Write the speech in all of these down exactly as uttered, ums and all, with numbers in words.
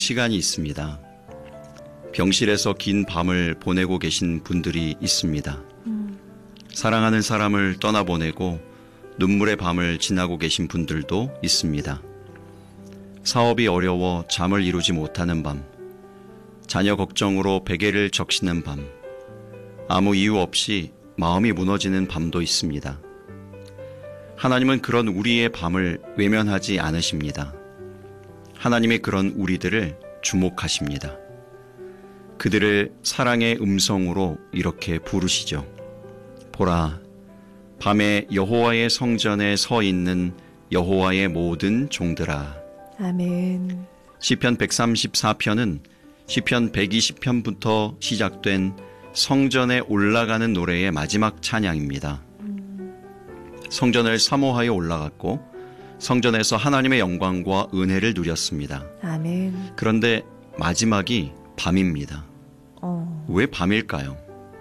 시간이 있습니다. 병실에서 긴 밤을 보내고 계신 분들이 있습니다. 음. 사랑하는 사람을 떠나보내고 눈물의 밤을 지나고 계신 분들도 있습니다. 사업이 어려워 잠을 이루지 못하는 밤, 자녀 걱정으로 베개를 적시는 밤, 아무 이유 없이 마음이 무너지는 밤도 있습니다. 하나님은 그런 우리의 밤을 외면하지 않으십니다. 하나님이 그런 우리들을 주목하십니다. 그들을 사랑의 음성으로 이렇게 부르시죠. 보라, 밤에 여호와의 성전에 서 있는 여호와의 모든 종들아. 아멘. 시편 백삼십사 편은 시편 백이십 편부터 시작된 성전에 올라가는 노래의 마지막 찬양입니다. 성전을 사모하여 올라갔고 성전에서 하나님의 영광과 은혜를 누렸습니다. 아멘. 그런데 마지막이 밤입니다. 어. 왜 밤일까요?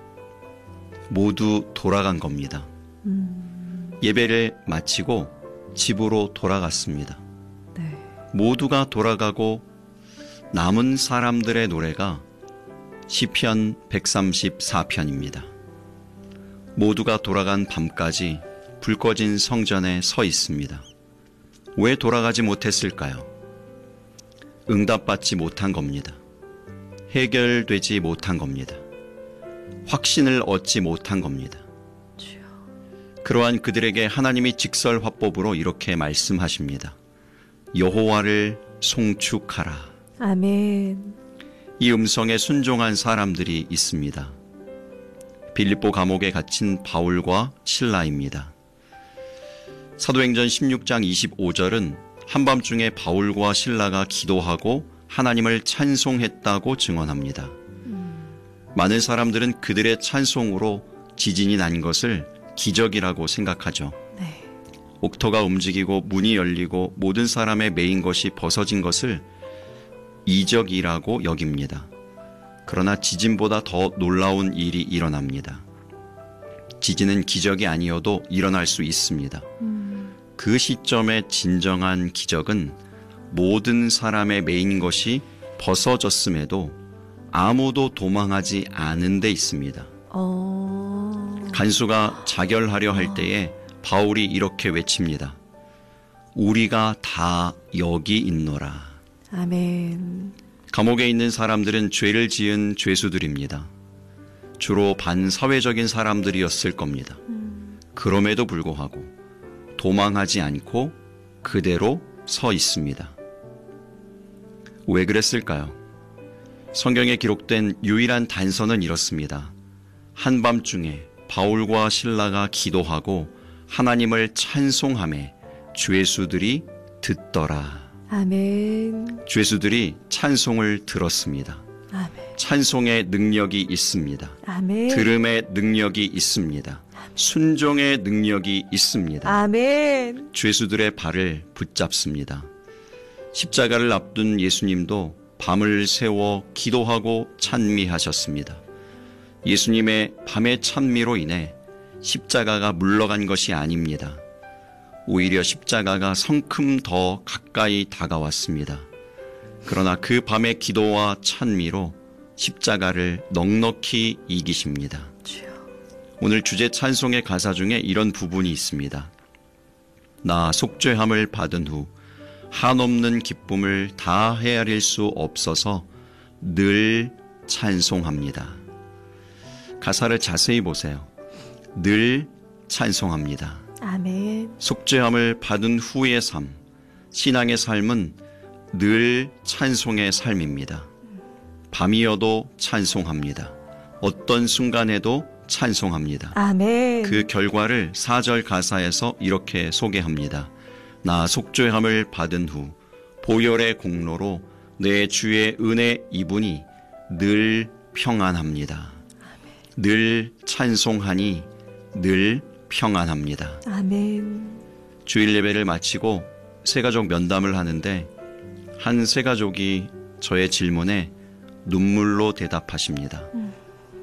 모두 돌아간 겁니다. 음. 예배를 마치고 집으로 돌아갔습니다. 네. 모두가 돌아가고 남은 사람들의 노래가 시편 백삼십사 편입니다. 모두가 돌아간 밤까지 불 꺼진 성전에 서 있습니다. 왜 돌아가지 못했을까요? 응답받지 못한 겁니다. 해결되지 못한 겁니다. 확신을 얻지 못한 겁니다. 주여. 그러한 그들에게 하나님이 직설화법으로 이렇게 말씀하십니다. 여호와를 송축하라. 아멘. 이 음성에 순종한 사람들이 있습니다. 빌립보 감옥에 갇힌 바울과 실라입니다. 사도행전 십육 장 이십오 절은 한밤중에 바울과 실라가 기도하고 하나님을 찬송했다고 증언합니다. 음. 많은 사람들은 그들의 찬송으로 지진이 난 것을 기적이라고 생각하죠. 네. 옥터가 움직이고 문이 열리고 모든 사람의 매인 것이 벗어진 것을 이적이라고 여깁니다. 그러나 지진보다 더 놀라운 일이 일어납니다. 지진은 기적이 아니어도 일어날 수 있습니다. 음. 그 시점의 진정한 기적은 모든 사람의 매인 것이 벗어졌음에도 아무도 도망하지 않은 데 있습니다. 어. 간수가 자결하려 할 때에 바울이 이렇게 외칩니다. 우리가 다 여기 있노라. 아멘. 감옥에 있는 사람들은 죄를 지은 죄수들입니다. 주로 반사회적인 사람들이었을 겁니다. 음. 그럼에도 불구하고 도망하지 않고 그대로 서 있습니다. 왜 그랬을까요? 성경에 기록된 유일한 단서는 이렇습니다. 한밤중에 바울과 실라가 기도하고 하나님을 찬송하며 죄수들이 듣더라. 아멘. 죄수들이 찬송을 들었습니다. 아멘. 찬송의 능력이 있습니다. 아멘. 들음의 능력이 있습니다. 순종의 능력이 있습니다. 아멘. 죄수들의 발을 붙잡습니다. 십자가를 앞둔 예수님도 밤을 새워 기도하고 찬미하셨습니다. 예수님의 밤의 찬미로 인해 십자가가 물러간 것이 아닙니다. 오히려 십자가가 성큼 더 가까이 다가왔습니다. 그러나 그 밤의 기도와 찬미로 십자가를 넉넉히 이기십니다. 주여. 오늘 주제 찬송의 가사 중에 이런 부분이 있습니다. 나 속죄함을 받은 후 한없는 기쁨을 다 헤아릴 수 없어서 늘 찬송합니다. 가사를 자세히 보세요. 늘 찬송합니다. 아멘. 속죄함을 받은 후의 삶, 신앙의 삶은 늘 찬송의 삶입니다. 밤이어도 찬송합니다. 어떤 순간에도 찬송합니다. 아멘. 그 결과를 사 절 가사에서 이렇게 소개합니다. 나 속죄함을 받은 후 보혈의 공로로 내 주의 은혜 이분이 늘 평안합니다. 늘 찬송하니 늘 평안합니다. 아멘. 주일 예배를 마치고 새가족 면담을 하는데 한 새가족이 저의 질문에 눈물로 대답하십니다. 음.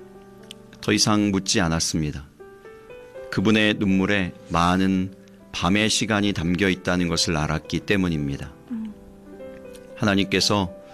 더 이상 묻지 않았습니다. 그분의 눈물에 많은 밤의 시간이 담겨 있다는 것을 알았기 때문입니다. 음. 하나님께서